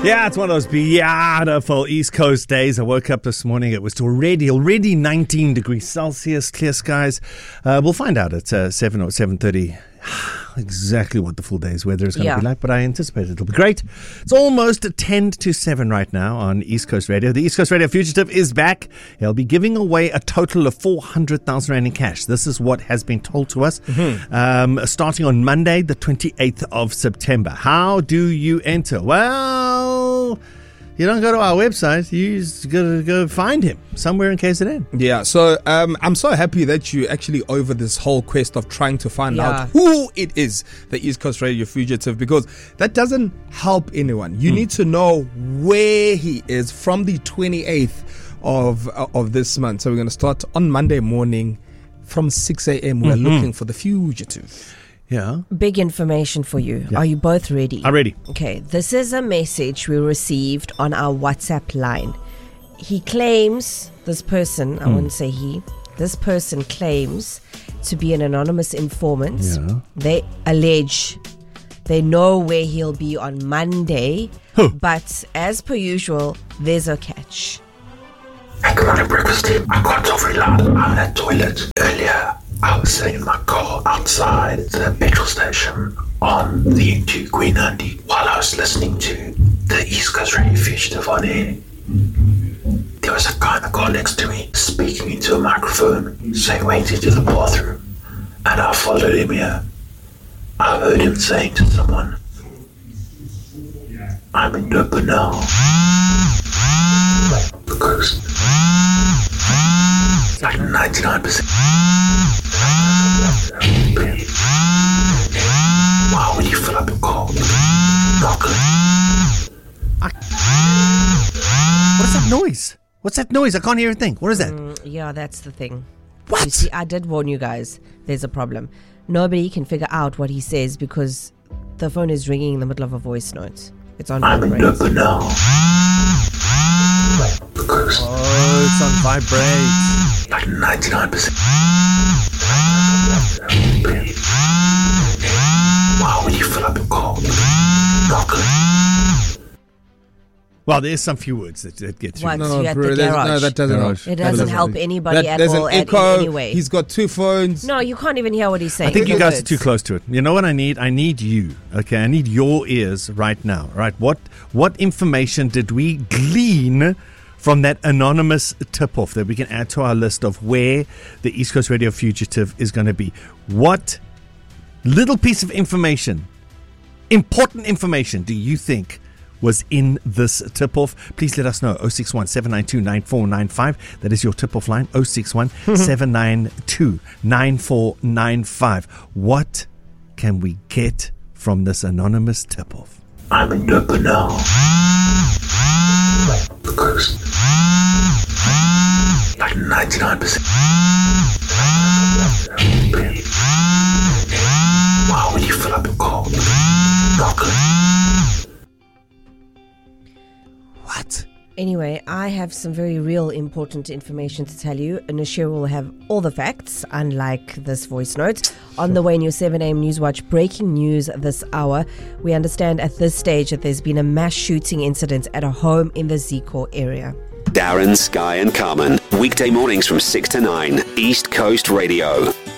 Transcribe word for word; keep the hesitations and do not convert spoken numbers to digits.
Yeah, it's one of those beautiful East Coast days. I woke up this morning. It was already already nineteen degrees Celsius, clear skies. Uh, we'll find out at uh, seven or seven thirty exactly what the full day's weather is going to yeah. be like, but I anticipate it'll be great. It's almost ten to seven right now on East Coast Radio. The East Coast Radio Fugitive is back. He'll be giving away a total of four hundred thousand rand in cash. This is what has been told to us. Mm-hmm. Um, starting on Monday, the twenty-eighth of September. How do you enter? Well, you don't go to our website. You just got to go find him somewhere in K Z N. Yeah, so um, I'm so happy that you actually over this whole quest of trying to find yeah. out who it is, the East Coast Radio Fugitive, because that doesn't help anyone. You mm. need to know where he is from the twenty-eighth of uh, of this month. So we're going to start on Monday morning from six a.m. We're mm-hmm. looking for the fugitive. Yeah. Big information for you. Yeah. Are you both ready? I'm ready. Okay, this is a message we received on our WhatsApp line. He claims, this person, I mm. wouldn't say he, this person claims to be an anonymous informant. Yeah. They allege they know where he'll be on Monday, huh. but as per usual, there's a catch. Hey, good morning, breakfast team. I got so very loud. I'm at the toilet. Earlier, I was sitting in my car outside the petrol station on the N two Queen Andy while I was listening to the East Coast Radio Fugitive on air. There was a guy in the car next to me speaking into a microphone, saying, "Wait into the bathroom." And I followed him here. I heard him saying to someone, "I'm in Durban now." The ghost. Like ninety-nine percent. Why would you fill up your car? Not good. I... What is that noise? What's that noise? I can't hear a thing. What is that? Mm, yeah, that's the thing. What? You see, I did warn you guys. There's a problem. Nobody can figure out what he says because the phone is ringing in the middle of a voice note. It's on I'm vibrate. in Durban now. The ghost. Oh, it's on vibrate. Like ninety-nine percent. Why would you fill up your car? Not good. Well, there's some few words that, that get through. What? No, You at bro, the there's- garage. no, that doesn't Garage. help. It doesn't That help anybody that, at there's all an at- echo. in any way. He's got two phones. No, you can't even hear what he's saying. I think you Good guys are words. too close to it. You know what I need? I need you. Okay, I need your ears right now. Right? What what information did we glean from that anonymous tip-off that we can add to our list of where the East Coast Radio Fugitive is going to be? What little piece of information, important information, do you think was in this tip-off? Please let us know. oh six one, seven nine two, nine four nine five. That is your tip-off line. oh six one, seven nine two, nine four nine five. What can we get from this anonymous tip-off? I'm in Durban now. The ghost. Like ninety-nine percent. Why would you fill up your car? Not good. What? Anyway, I have some very real important information to tell you. Nashir will have all the facts, unlike this voice note. On the way in your seven a.m. Newswatch, breaking news this hour. We understand at this stage that there's been a mass shooting incident at a home in the Zico area. Darren, Sky and Carmen, weekday mornings from six to nine, East Coast Radio.